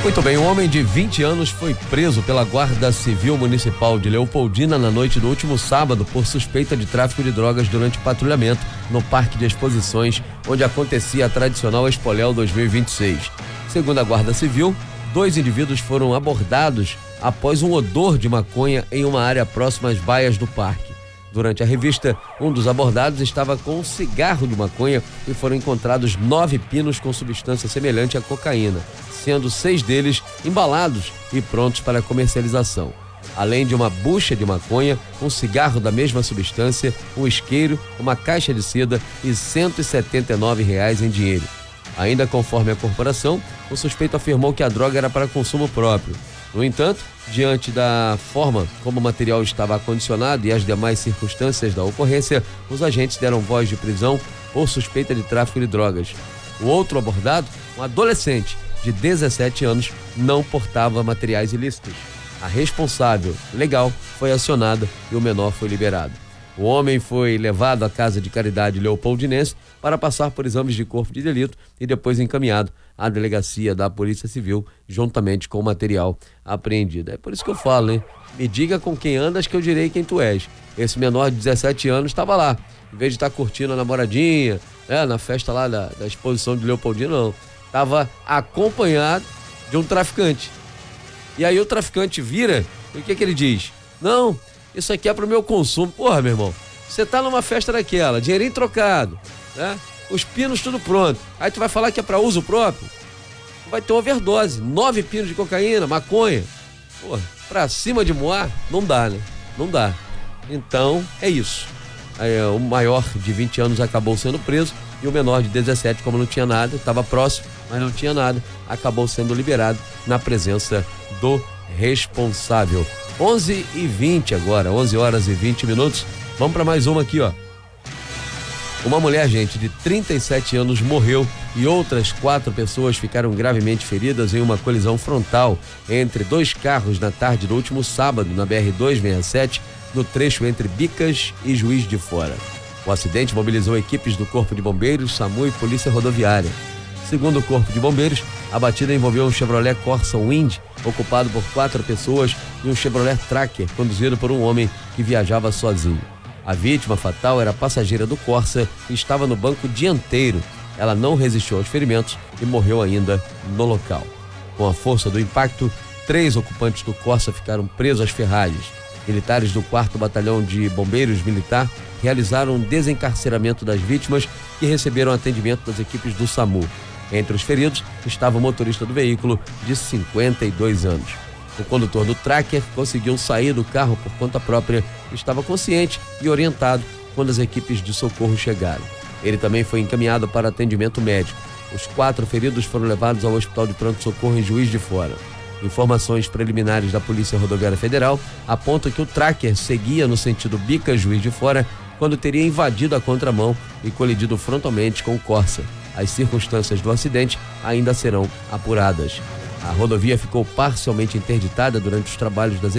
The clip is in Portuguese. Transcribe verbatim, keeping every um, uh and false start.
Muito bem, um homem de vinte anos foi preso pela Guarda Civil Municipal de Leopoldina na noite do último sábado por suspeita de tráfico de drogas durante patrulhamento no Parque de Exposições, onde acontecia a tradicional Expoléu dois mil e vinte e seis. Segundo a Guarda Civil, dois indivíduos foram abordados após um odor de maconha em uma área próxima às baias do parque. Durante a revista, um dos abordados estava com um cigarro de maconha e foram encontrados nove pinos com substância semelhante à cocaína, sendo seis deles embalados e prontos para comercialização. Além de uma bucha de maconha, um cigarro da mesma substância, um isqueiro, uma caixa de seda e cento e setenta e nove reais em dinheiro. Ainda conforme a corporação, o suspeito afirmou que a droga era para consumo próprio. No entanto, diante da forma como o material estava acondicionado e as demais circunstâncias da ocorrência, os agentes deram voz de prisão por suspeita de tráfico de drogas. O outro abordado, um adolescente de dezessete anos, não portava materiais ilícitos. A responsável legal foi acionada e o menor foi liberado. O homem foi levado à Casa de Caridade Leopoldinense para passar por exames de corpo de delito e depois encaminhado à delegacia da Polícia Civil, juntamente com o material apreendido. É por isso que eu falo, hein? Me diga com quem andas que eu direi quem tu és. Esse menor de dezessete anos estava lá. Em vez de estar curtindo a namoradinha, né, na festa lá da, da exposição de Leopoldina, não. Estava acompanhado de um traficante. E aí o traficante vira, e o que que ele diz? Não, isso aqui é pro meu consumo. Porra, meu irmão, você tá numa festa daquela, dinheirinho trocado, né? Os pinos tudo pronto. Aí tu vai falar que é pra uso próprio? Vai ter overdose. Nove pinos de cocaína, maconha. Porra, pra cima de Moá, não dá, né? Não dá. Então, é isso. Aí, o maior de vinte anos acabou sendo preso e o menor de dezessete, como não tinha nada, estava próximo, mas não tinha nada, acabou sendo liberado na presença do responsável. onze e vinte agora, onze horas e vinte minutos. Vamos para mais uma aqui, ó. Uma mulher, gente, de trinta e sete anos morreu e outras quatro pessoas ficaram gravemente feridas em uma colisão frontal entre dois carros na tarde do último sábado na B R duzentos e sessenta e sete, no trecho entre Bicas e Juiz de Fora. O acidente mobilizou equipes do Corpo de Bombeiros, SAMU e Polícia Rodoviária. Segundo o Corpo de Bombeiros, a batida envolveu um Chevrolet Corsa Wind, ocupado por quatro pessoas, e um Chevrolet Tracker, conduzido por um homem que viajava sozinho. A vítima fatal era passageira do Corsa e estava no banco dianteiro. Ela não resistiu aos ferimentos e morreu ainda no local. Com a força do impacto, três ocupantes do Corsa ficaram presos às ferragens. Militares do quarto Batalhão de Bombeiros Militar realizaram um desencarceramento das vítimas que receberam atendimento das equipes do SAMU. Entre os feridos estava o motorista do veículo, de cinquenta e dois anos. O condutor do Tracker conseguiu sair do carro por conta própria, estava consciente e orientado quando as equipes de socorro chegaram. Ele também foi encaminhado para atendimento médico. Os quatro feridos foram levados ao Hospital de Pronto-Socorro em Juiz de Fora. Informações preliminares da Polícia Rodoviária Federal apontam que o Tracker seguia no sentido Bica-Juiz de Fora quando teria invadido a contramão e colidido frontalmente com o Corsa. As circunstâncias do acidente ainda serão apuradas. A rodovia ficou parcialmente interditada durante os trabalhos das